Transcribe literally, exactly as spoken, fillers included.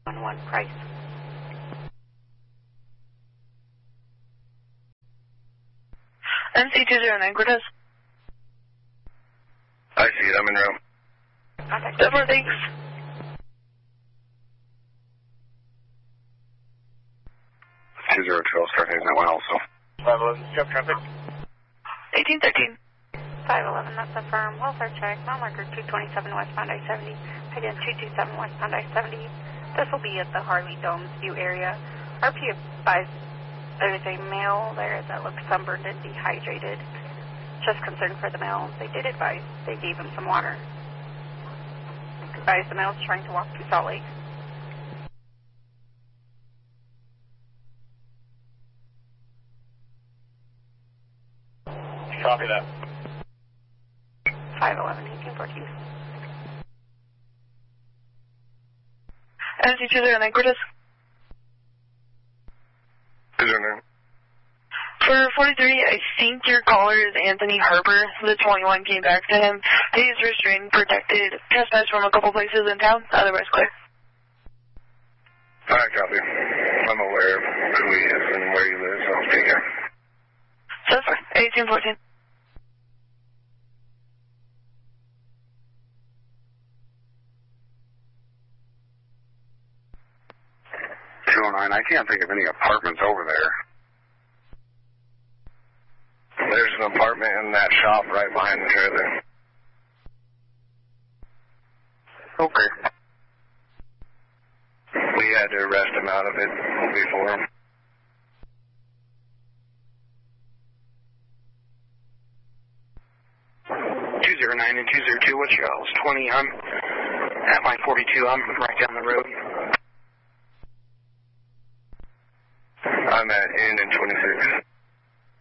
one one Price. M C two zero nine, Cortez. I see it, I'm in room. Contact. Double thanks. two zero two, I'll start hitting that one also. five eleven, jump traffic. eighteen thirteen. five eleven, that's a firm. Welfare check. Mile marker two twenty-seven westbound I seventy. Again, two two seven westbound I seventy. This will be at the Harley Domes View area. R P advised there is a male there that looks sunburned and dehydrated. Just concerned for the male. They did advise. They gave him some water. Advised the male's trying to walk to Salt Lake. Copy that. five eleven, eighteen fourteen. M C two zero nine, Cortez. two zero nine. For forty-three, I think your caller is Anthony Harper. The twenty-one came back to him. He's restrained, protected, trespassed from a couple places in town, otherwise clear. Alright, copy. I'm aware of who he is and where he lives, so I'll take care. So that's fine. eighteen fourteen. two oh nine, I can't think of any apartments over there. There's an apartment in that shop right behind the trailer. Okay. We had to arrest him out of it before him. two zero nine and two zero two, what's your house? twenty, I'm at line forty-two, I'm right down the road. I'm at N and twenty-six.